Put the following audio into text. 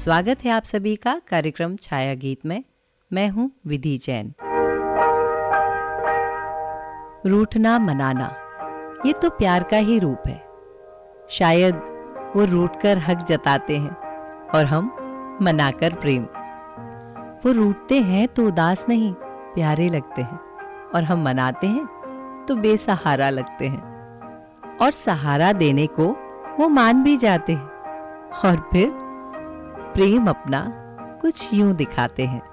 स्वागत है आप सभी का कार्यक्रम छाया गीत में। मैं हूं विधि जैन। रूठना मनाना ये तो प्यार का ही रूप है। शायद वो रूठकर हक जताते हैं और हम मनाकर प्रेम। वो रूठते हैं तो उदास नहीं, प्यारे लगते हैं, और हम मनाते हैं तो बेसहारा लगते हैं। और सहारा देने को वो मान भी जाते हैं और फिर प्रेम अपना कुछ यूं दिखाते हैं।